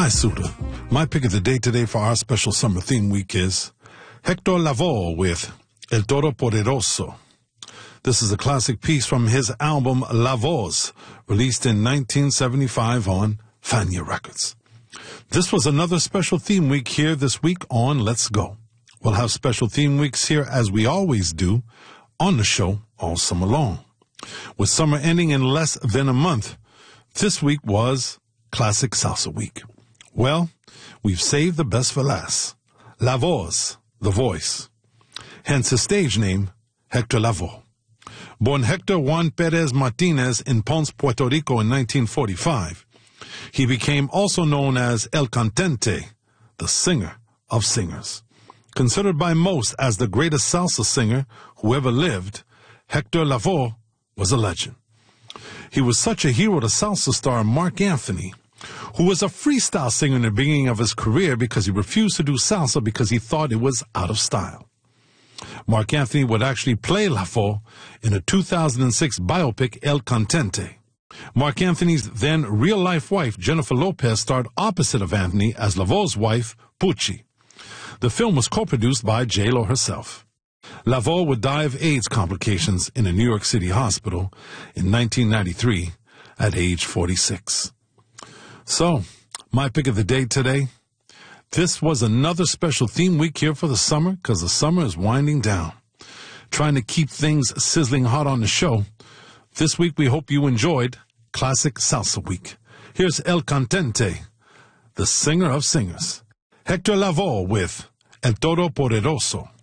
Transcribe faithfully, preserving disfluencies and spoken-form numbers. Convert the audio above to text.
Hi, Suda. My pick of the day today for our special summer theme week is Hector Lavoe with El Toro Poderoso. This is a classic piece from his album La Voz, released in nineteen seventy-five on Fania Records. This was another special theme week here this week on Let's Go. We'll have special theme weeks here, as we always do, on the show all summer long. With summer ending in less than a month, this week was Classic Salsa Week. Well, we've saved the best for last. La Voz, the voice. Hence his stage name, Hector Lavoe. Born Hector Juan Perez Martinez in Ponce, Puerto Rico in nineteen forty-five, he became also known as El Cantante, the singer of singers. Considered by most as the greatest salsa singer who ever lived, Hector Lavoe was a legend. He was such a hero to salsa star Marc Anthony, who was a freestyle singer in the beginning of his career because he refused to do salsa because he thought it was out of style. Marc Anthony would actually play Lavoe in a two thousand six biopic El Cantante. Marc Anthony's then real-life wife, Jennifer Lopez, starred opposite of Anthony as Lavoe's wife, Pucci. The film was co-produced by J Lo herself. Lavoe would die of AIDS complications in a New York City hospital in nineteen ninety-three at age forty-six. So, my pick of the day today, this was another special theme week here for the summer because the summer is winding down. Trying to keep things sizzling hot on the show, this week we hope you enjoyed Classic Salsa Week. Here's El Cantante, the singer of singers, Hector Lavoe with El Toro Poderoso.